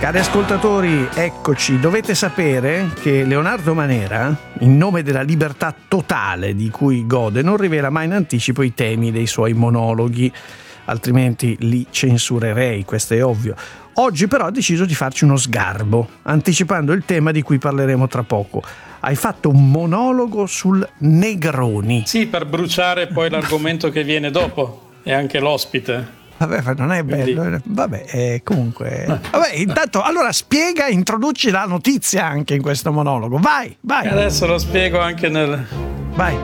Cari ascoltatori, eccoci. Dovete sapere che Leonardo Manera, in nome della libertà totale di cui gode, non rivela mai in anticipo i temi dei suoi monologhi, altrimenti li censurerei, questo è ovvio. Oggi però ha deciso di farci uno sgarbo, anticipando il tema di cui parleremo tra poco. Hai fatto un monologo sul Negroni. Sì, per bruciare poi l'argomento che viene dopo e anche l'ospite. Vabbè, non è bello. Quindi... Vabbè, comunque. Vabbè, intanto, allora spiega, introduci la notizia anche in questo monologo. Vai. E adesso lo spiego anche nel... Vai.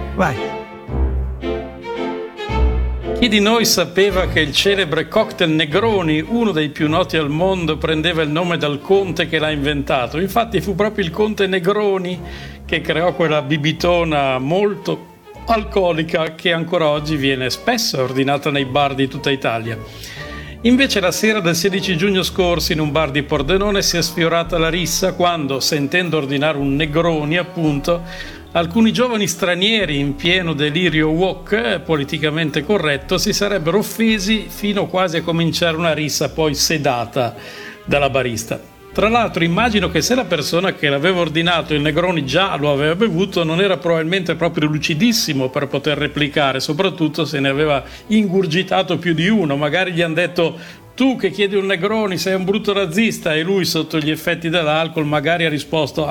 Chi di noi sapeva che il celebre cocktail Negroni, uno dei più noti al mondo, prendeva il nome dal conte che l'ha inventato? Infatti fu proprio il conte Negroni che creò quella bibitona molto alcolica che ancora oggi viene spesso ordinata nei bar di tutta Italia. Invece la sera del 16 giugno scorso in un bar di Pordenone si è sfiorata la rissa quando, sentendo ordinare un Negroni appunto, alcuni giovani stranieri in pieno delirio woke politicamente corretto si sarebbero offesi fino quasi a cominciare una rissa poi sedata dalla barista. Tra l'altro immagino che se la persona che l'aveva ordinato il Negroni già lo aveva bevuto non era probabilmente proprio lucidissimo per poter replicare, soprattutto se ne aveva ingurgitato più di uno. Magari gli hanno detto: tu che chiedi un Negroni sei un brutto razzista, e lui sotto gli effetti dell'alcol magari ha risposto: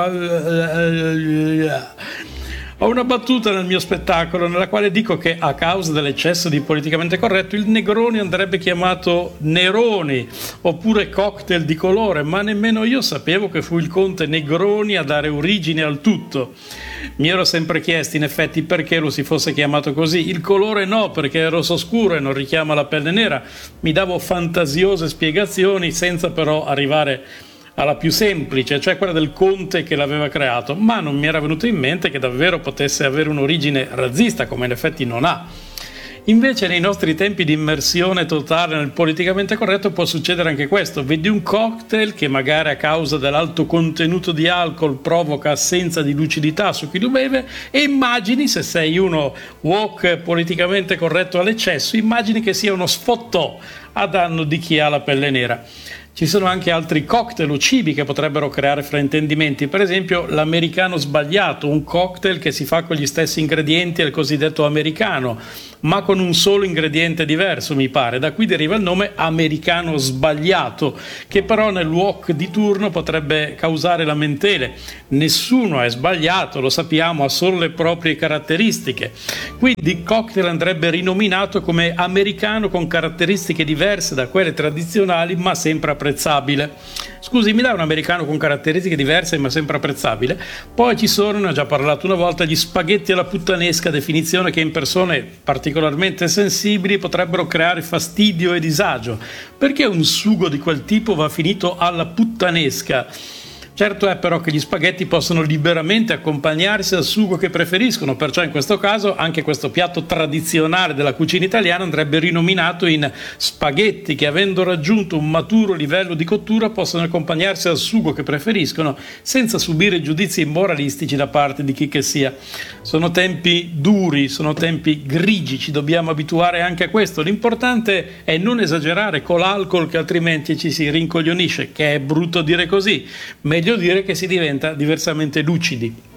ho una battuta nel mio spettacolo nella quale dico che a causa dell'eccesso di politicamente corretto il Negroni andrebbe chiamato Neroni oppure cocktail di colore, ma nemmeno io sapevo che fu il conte Negroni a dare origine al tutto. Mi ero sempre chiesto in effetti perché lo si fosse chiamato così. Il colore no, perché è rosso scuro e non richiama la pelle nera. Mi davo fantasiose spiegazioni senza però arrivare alla più semplice, cioè quella del conte che l'aveva creato, ma non mi era venuto in mente che davvero potesse avere un'origine razzista, come in effetti non ha. Invece nei nostri tempi di immersione totale nel politicamente corretto può succedere anche questo: vedi un cocktail che magari a causa dell'alto contenuto di alcol provoca assenza di lucidità su chi lo beve e immagini, se sei uno woke politicamente corretto all'eccesso, immagini che sia uno sfottò a danno di chi ha la pelle nera. Ci sono anche altri cocktail o cibi che potrebbero creare fraintendimenti, per esempio l'americano sbagliato, un cocktail che si fa con gli stessi ingredienti del cosiddetto americano, ma con un solo ingrediente diverso, mi pare. Da qui deriva il nome americano sbagliato, che però nel wok di turno potrebbe causare lamentele. Nessuno è sbagliato, lo sappiamo, ha solo le proprie caratteristiche. Quindi il cocktail andrebbe rinominato come americano con caratteristiche diverse da quelle tradizionali, ma sempre apprezzabile. Scusi, mi dai un americano con caratteristiche diverse ma sempre apprezzabile? Poi ci sono, ne ho già parlato una volta, gli spaghetti alla puttanesca, definizione che in persone particolarmente sensibili potrebbero creare fastidio e disagio. Perché un sugo di quel tipo va finito alla puttanesca? Certo è però che gli spaghetti possono liberamente accompagnarsi al sugo che preferiscono, perciò in questo caso anche questo piatto tradizionale della cucina italiana andrebbe rinominato in spaghetti che, avendo raggiunto un maturo livello di cottura, possono accompagnarsi al sugo che preferiscono senza subire giudizi moralistici da parte di chi che sia. Sono tempi duri, sono tempi grigi, ci dobbiamo abituare anche a questo. L'importante è non esagerare con l'alcol, che altrimenti ci si rincoglionisce, che è brutto dire così, meglio dire che si diventa diversamente lucidi.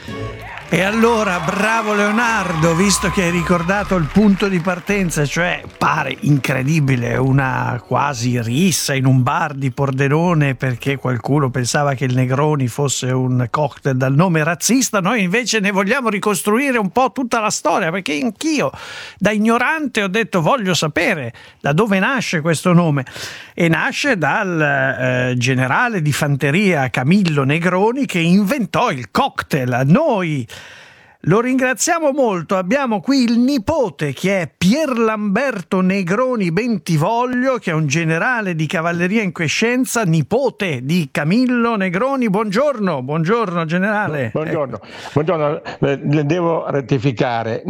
E allora, bravo Leonardo, visto che hai ricordato il punto di partenza, cioè pare incredibile una quasi rissa in un bar di Pordenone perché qualcuno pensava che il Negroni fosse un cocktail dal nome razzista, noi invece ne vogliamo ricostruire un po' tutta la storia, perché anch'io da ignorante ho detto voglio sapere da dove nasce questo nome, e nasce dal generale di fanteria Camillo Negroni, che inventò il cocktail. Noi lo ringraziamo molto. Abbiamo qui il nipote, che è Pier Lamberto Negroni Bentivoglio, che è un generale di cavalleria in quiescenza, nipote di Camillo Negroni. Buongiorno generale. Buongiorno. Buongiorno. Devo rettificare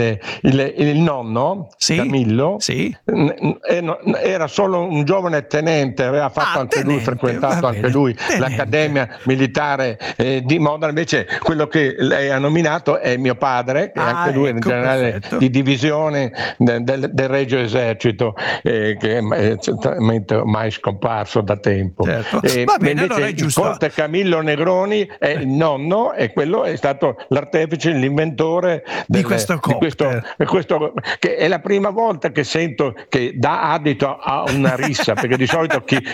il nonno, sì, Camillo, sì, era solo un giovane tenente, aveva fatto frequentato anche lui l'accademia militare di Modena. Invece quello che lei ha nominato è mio padre, che anche lui è un generale perfetto. di divisione del Regio Esercito, che è certamente ormai scomparso da tempo. Certo. Va bene, invece allora è il giusto. conte Camillo Negroni è il nonno, e quello è stato l'artefice, l'inventore Di questo cocktail. questo, che è la prima volta che sento che dà adito a una rissa, perché di solito chi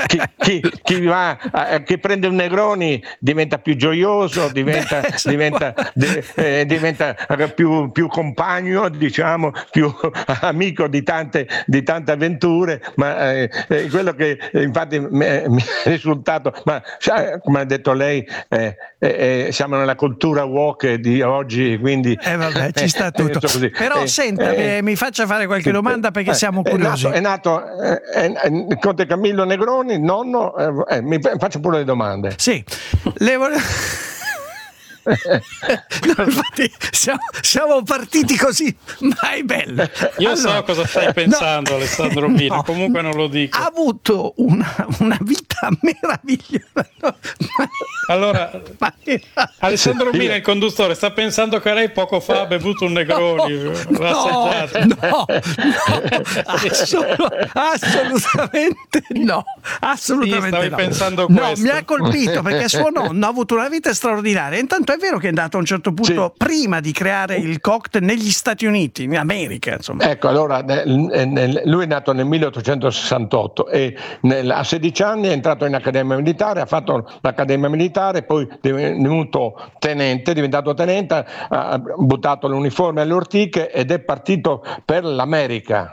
prende un Negroni diventa più gioioso, diventa più compagno, diciamo, più amico di tante avventure, ma quello che infatti mi è risultato, ma come ha detto lei, siamo nella cultura woke di oggi, quindi vabbè, ci sta tutto. Però senta, mi faccia fare qualche domanda, perché siamo curiosi. È nato il conte Camillo Negroni, nonno, mi faccio pure le domande. Sì, no, infatti siamo partiti così, ma è bello. Io so cosa stai pensando, Alessandro Milo, comunque non lo dico. Ha avuto una vita meravigliosa. Allora, Alessandro Milo, il conduttore, sta pensando che lei poco fa ha bevuto un Negroni, l'ha assaggiato. Assolutamente no. Assolutamente stavi no. pensando no, questo. mi ha colpito, perché suo nonno ha avuto una vita straordinaria. Intanto è vero che è andato a un certo punto, prima di creare il cocktail, negli Stati Uniti, in America, insomma. Ecco, allora lui è nato nel 1868 e a 16 anni è entrato in accademia militare, ha fatto l'accademia militare, poi è diventato tenente, ha buttato l'uniforme alle ortiche ed è partito per l'America.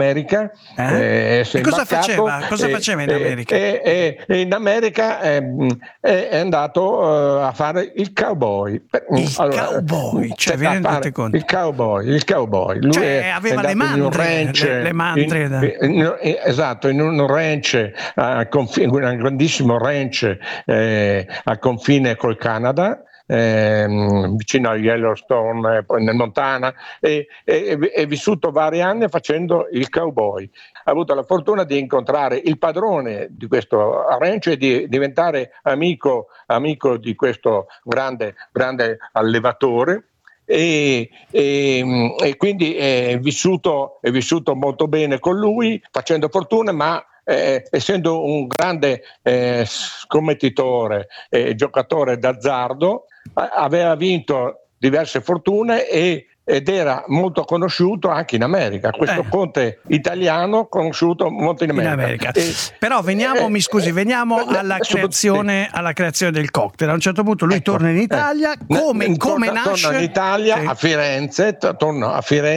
E cosa faceva? Cosa faceva in America? In America è andato a fare il cowboy. Cowboy, cioè vi rendete conto? Il cowboy. Lui aveva le mandrie, le mandrie. Esatto, in un ranch, un grandissimo ranch al confine col Canada. Vicino a Yellowstone, poi nel Montana, e è vissuto vari anni facendo il cowboy. Ha avuto la fortuna di incontrare il padrone di questo ranch e di diventare amico di questo grande allevatore. E quindi è vissuto molto bene con lui, facendo fortuna, ma essendo un grande scommettitore e giocatore d'azzardo, aveva vinto diverse fortune ed era molto conosciuto anche in America. Questo conte italiano conosciuto molto in America. Però veniamo alla creazione del cocktail. A un certo punto lui torna in Italia, come è nasce? Torna in Italia, a Firenze,